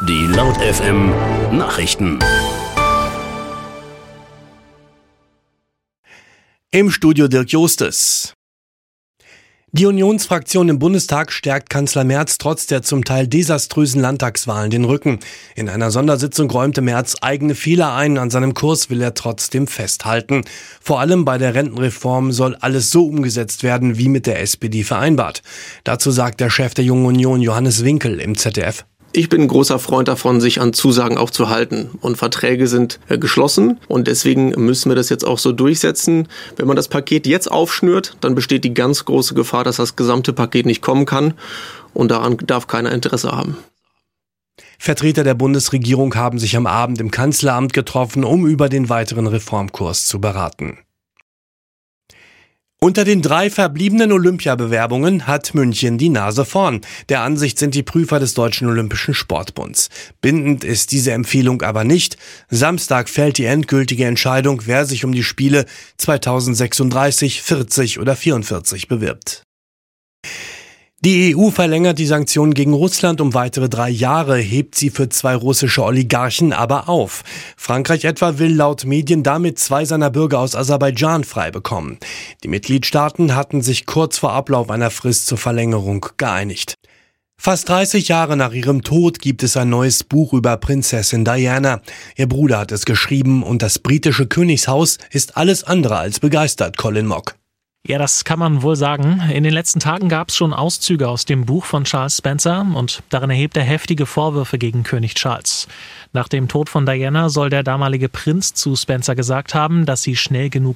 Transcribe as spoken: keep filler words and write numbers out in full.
Die Laut F M Nachrichten. Im Studio Dirk Justes. Die Unionsfraktion im Bundestag stärkt Kanzler Merz trotz der zum Teil desaströsen Landtagswahlen den Rücken. In einer Sondersitzung räumte Merz eigene Fehler ein, an seinem Kurs will er trotzdem festhalten. Vor allem bei der Rentenreform soll alles so umgesetzt werden, wie mit der S P D vereinbart. Dazu sagt der Chef der Jungen Union, Johannes Winkel, im Z D F. Ich bin ein großer Freund davon, sich an Zusagen auch zu halten. Und Verträge sind äh, geschlossen und deswegen müssen wir das jetzt auch so durchsetzen. Wenn man das Paket jetzt aufschnürt, dann besteht die ganz große Gefahr, dass das gesamte Paket nicht kommen kann. Und daran darf keiner Interesse haben. Vertreter der Bundesregierung haben sich am Abend im Kanzleramt getroffen, um über den weiteren Reformkurs zu beraten. Unter den drei verbliebenen Olympiabewerbungen hat München die Nase vorn. Der Ansicht sind die Prüfer des Deutschen Olympischen Sportbunds. Bindend ist diese Empfehlung aber nicht. Samstag fällt die endgültige Entscheidung, wer sich um die Spiele zweitausendsechsunddreißig, vierzig oder vierundvierzig bewirbt. Die E U verlängert die Sanktionen gegen Russland um weitere drei Jahre, hebt sie für zwei russische Oligarchen aber auf. Frankreich etwa will laut Medien damit zwei seiner Bürger aus Aserbaidschan frei bekommen. Die Mitgliedstaaten hatten sich kurz vor Ablauf einer Frist zur Verlängerung geeinigt. Fast dreißig Jahre nach ihrem Tod gibt es ein neues Buch über Prinzessin Diana. Ihr Bruder hat es geschrieben und das britische Königshaus ist alles andere als begeistert, Colin Mock. Ja, das kann man wohl sagen. In den letzten Tagen gab es schon Auszüge aus dem Buch von Charles Spencer und darin erhebt er heftige Vorwürfe gegen König Charles. Nach dem Tod von Diana soll der damalige Prinz zu Spencer gesagt haben, dass sie schnell genug